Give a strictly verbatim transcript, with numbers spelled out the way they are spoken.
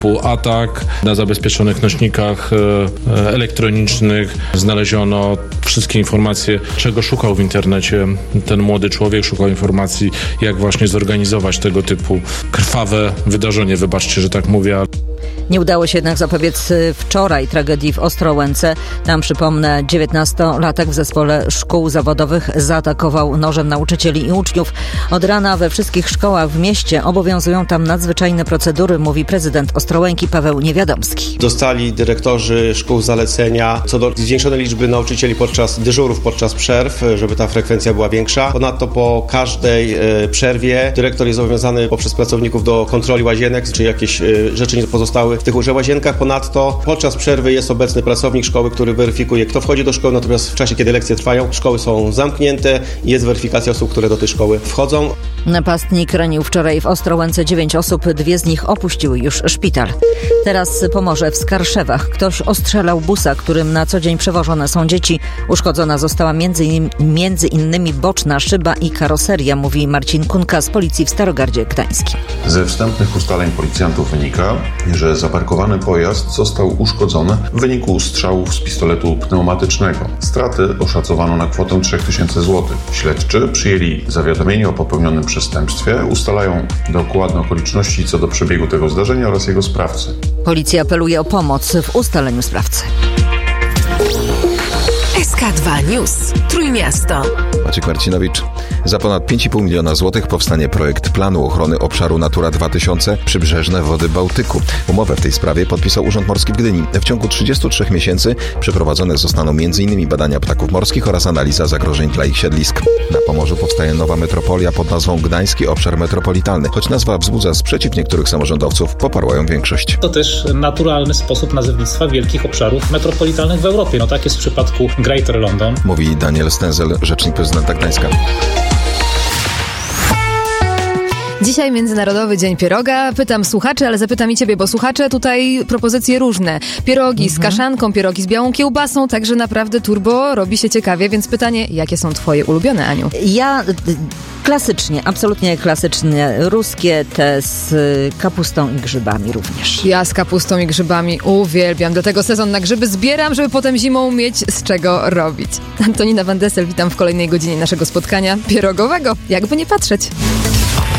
Atak na zabezpieczonych nośnikach elektronicznych. Znaleziono wszystkie informacje, czego szukał w internecie ten młody człowiek. Szukał informacji, jak właśnie zorganizować tego typu krwawe wydarzenie. Wybaczcie, że tak mówię. Nie udało się jednak zapobiec wczoraj tragedii w Ostrołęce. Tam, przypomnę, dziewiętnastolatek w zespole szkół zawodowych zaatakował nożem nauczycieli i uczniów. Od rana we wszystkich szkołach w mieście obowiązują tam nadzwyczajne procedury, mówi prezydent Ostrołęki Paweł Niewiadomski. Dostali dyrektorzy szkół zalecenia co do zwiększonej liczby nauczycieli podczas dyżurów, podczas przerw, żeby ta frekwencja była większa. Ponadto po każdej e, przerwie dyrektor jest zobowiązany poprzez pracowników do kontroli łazienek, czy jakieś e, rzeczy nie pozostały w tych łazienkach. Ponadto podczas przerwy jest obecny pracownik szkoły, który weryfikuje, kto wchodzi do szkoły, natomiast w czasie, kiedy lekcje trwają, szkoły są zamknięte i jest weryfikacja osób, które do tej szkoły wchodzą. Napastnik ranił wczoraj w Ostrołęce dziewięć osób, dwie z nich opuściły już szpital. Teraz Pomorze w Skarszewach. Ktoś ostrzelał busa, którym na co dzień przewożone są dzieci. Uszkodzona została między, in, między innymi boczna szyba i karoseria, mówi Marcin Kunka z policji w Starogardzie Gdańskim. Ze wstępnych ustaleń policjantów wynika, że zaparkowany pojazd został uszkodzony w wyniku strzałów z pistoletu pneumatycznego. Straty oszacowano na kwotę trzy tysiące złotych. Śledczy przyjęli zawiadomienie o popełnionym przestępstwie, ustalają dokładne okoliczności co do przebiegu tego zdarzenia oraz jego sprawcy. Policja apeluje o pomoc w ustaleniu sprawcy. S K dwa News. Trójmiasto. Maciek Marcinowicz. Za ponad pięć i pół miliona złotych powstanie projekt planu ochrony obszaru Natura dwa tysiące Przybrzeżne Wody Bałtyku. Umowę w tej sprawie podpisał Urząd Morski w Gdyni. W ciągu trzydziestu trzech miesięcy przeprowadzone zostaną m in badania ptaków morskich oraz analiza zagrożeń dla ich siedlisk. Na Pomorzu powstaje nowa metropolia pod nazwą Gdański Obszar Metropolitalny. Choć nazwa wzbudza sprzeciw niektórych samorządowców, poparła ją większość. To też naturalny sposób nazewnictwa wielkich obszarów metropolitalnych w Europie. No tak jest w przypadku Greater London. Mówi Daniel Stenzel, rzecznik prezydenta Gdańska. Dzisiaj Międzynarodowy Dzień Pieroga. Pytam słuchaczy, ale zapytam i ciebie, bo słuchacze tutaj propozycje różne. Pierogi mhm. z kaszanką, pierogi z białą kiełbasą, także naprawdę turbo robi się ciekawie, więc pytanie, jakie są twoje ulubione, Aniu? Ja klasycznie, absolutnie klasycznie, ruskie, te z kapustą i grzybami również. Ja z kapustą i grzybami uwielbiam, dlatego sezon na grzyby zbieram, żeby potem zimą mieć z czego robić. Antonina Van Dessel, witam w kolejnej godzinie naszego spotkania pierogowego, jakby nie patrzeć.